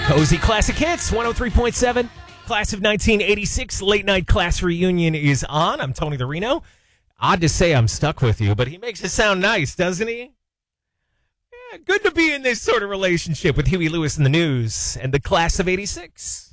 Cozy Classic Hits, 103.7. Class of 1986 Late Night Class Reunion is on. I'm Tony the Reno. Odd to say I'm stuck with you, but he makes it sound nice, doesn't he? Yeah, good to be in this sort of relationship with Huey Lewis and the News and the Class of 86.